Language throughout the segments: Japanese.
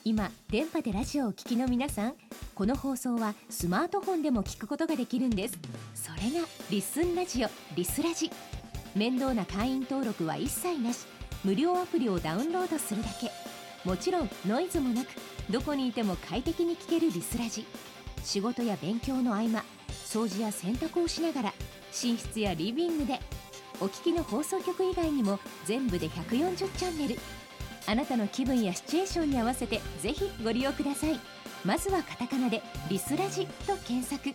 今電波でラジオをお聞きの皆さん、この放送はスマートフォンでも聞くことができるんです。それがリスンラジオ、リスラジ。面倒な会員登録は一切なし、無料アプリをダウンロードするだけ。もちろんノイズもなく、どこにいても快適に聞けるリスラジ。仕事や勉強の合間、掃除や洗濯をしながら、寝室やリビングで。お聞きの放送局以外にも全部で140チャンネル。あなたの気分やシチュエーションに合わせてぜひご利用ください。まずはカタカナでリスラジと検索。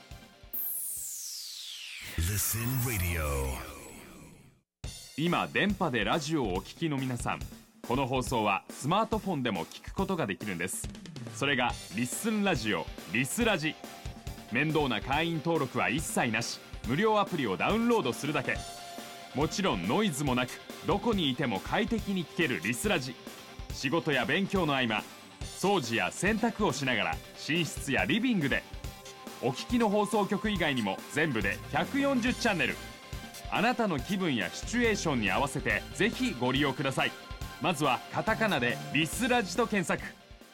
Listen Radio。 今電波でラジオをお聞きの皆さん、この放送はスマートフォンでも聞くことができるんです。それがリッスンラジオ、リスラジ。面倒な会員登録は一切なし、無料アプリをダウンロードするだけ。もちろんノイズもなく、どこにいても快適に聞けるリスラジ。仕事や勉強の合間、掃除や洗濯をしながら、寝室やリビングで。お聞きの放送局以外にも全部で140チャンネル。あなたの気分やシチュエーションに合わせてぜひご利用ください。まずはカタカナでリスラジと検索。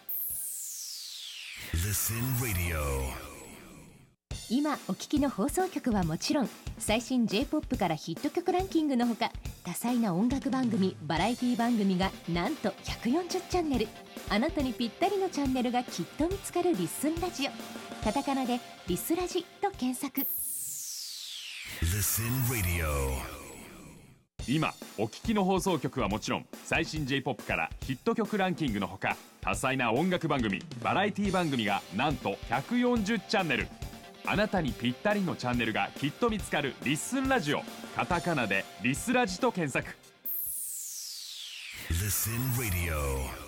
Listen Radio。 今お聞きの放送局はもちろん、最新 J-POP からヒット曲ランキングのほか、多彩な音楽番組、バラエティ番組がなんと140チャンネル。あなたにぴったりのチャンネルがきっと見つかるリッスンラジオ。カタカナでリスラジと検索。 Listen Radio。 今お聞きの放送局はもちろん、最新 J-POP からヒット曲ランキングのほか、多彩な音楽番組、バラエティ番組がなんと140チャンネル。あなたにぴったりのチャンネルがきっと見つかるリッスンラジオ。カタカナでリスラジと検索。 Listen Radio。